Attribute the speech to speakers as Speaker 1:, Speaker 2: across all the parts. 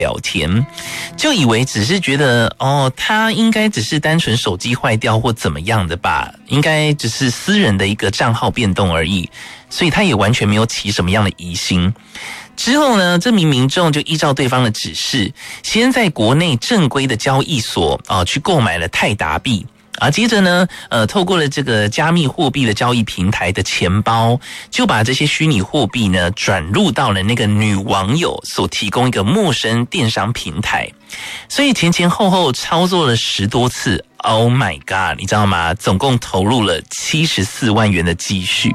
Speaker 1: 聊天，就以为只是觉得他应该只是单纯手机坏掉或怎么样的吧，应该只是私人的一个账号变动而已，所以他也完全没有起什么样的疑心。之后呢，这名民众就依照对方的指示，先在国内正规的交易所去购买了泰达币。接着呢，透过了这个加密货币的交易平台的钱包，就把这些虚拟货币呢转入到了那个女网友所提供一个陌生电商平台，所以前后后操作了10多次。Oh my god， 你知道吗？总共投入了74万元的积蓄。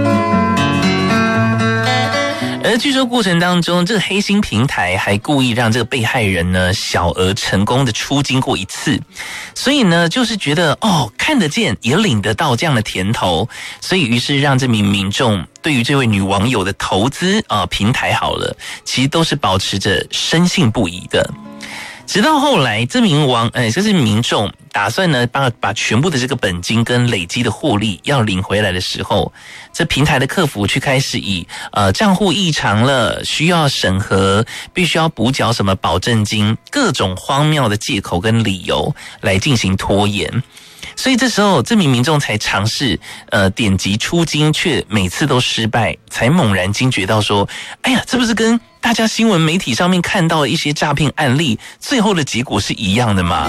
Speaker 1: 而据说过程当中，这个黑心平台还故意让这个被害人呢小额成功的出金过一次，所以呢就是觉得看得见也领得到这样的甜头，所以于是让这名民众对于这位女网友的投资平台好了，其实都是保持着深信不疑的。直到后来，这名民众打算呢把全部的这个本金跟累积的获利要领回来的时候，这平台的客服却开始以账户异常了，需要审核，必须要补缴什么保证金，各种荒谬的借口跟理由来进行拖延。所以这时候这名民众才尝试点击出金，却每次都失败，才猛然惊觉到说，哎呀，这不是跟大家新闻媒体上面看到的一些诈骗案例最后的结果是一样的吗？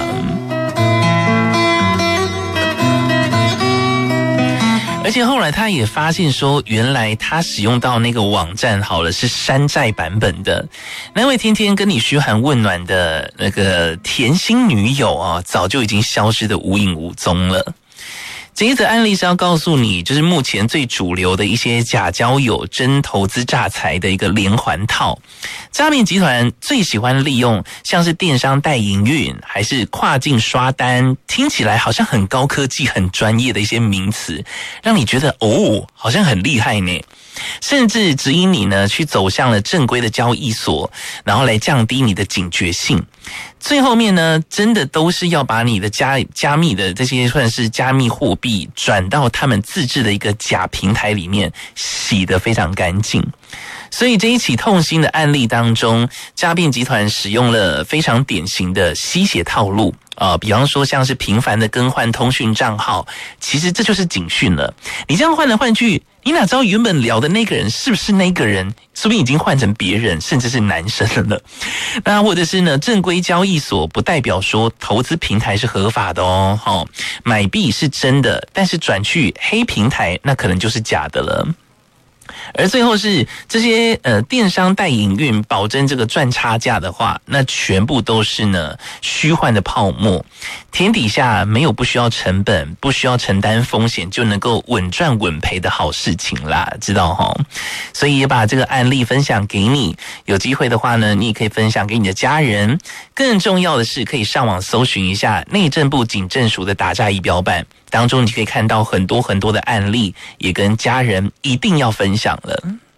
Speaker 1: 而且后来他也发现说，原来他使用到那个网站好了是山寨版本的，那位天天跟你嘘寒问暖的那个甜心女友早就已经消失得无影无踪了。这一则案例是要告诉你，就是目前最主流的一些假交友、真投资诈财的一个连环套。诈骗集团最喜欢利用像是电商代营运，还是跨境刷单，听起来好像很高科技、很专业的一些名词，让你觉得好像很厉害呢。甚至指引你呢去走向了正规的交易所，然后来降低你的警觉性。最后面呢，真的都是要把你的加密的这些算是加密货币转到他们自制的一个假平台里面，洗得非常干净。所以这一起痛心的案例当中，诈骗集团使用了非常典型的吸血套路比方说像是频繁的更换通讯账号，其实这就是警讯了。你这样换来换去，你哪知道原本聊的那个人是不是那个人，说不定已经换成别人，甚至是男生了。那或者是呢，正规交易所不代表说投资平台是合法的买币是真的，但是转去黑平台那可能就是假的了。而最后是这些电商代营运保证这个赚差价的话，那全部都是呢虚幻的泡沫。天底下没有不需要成本、不需要承担风险就能够稳赚稳赔的好事情啦，知道齁？所以也把这个案例分享给你，有机会的话呢，你也可以分享给你的家人。更重要的是，可以上网搜寻一下内政部警政署的打诈仪表板。当中你可以看到很多很多的案例，也跟家人一定要分享了。